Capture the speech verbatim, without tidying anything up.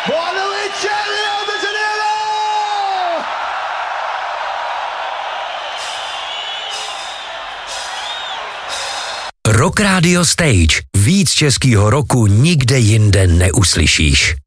Rock Radio Stage. Víc českýho roku nikde jinde neuslyšíš.